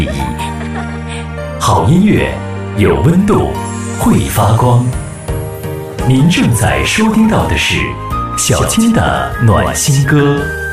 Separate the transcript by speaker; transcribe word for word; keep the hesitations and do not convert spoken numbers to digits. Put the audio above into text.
Speaker 1: 好音乐有温度，会发光。您正在收听到的是小金的暖心歌。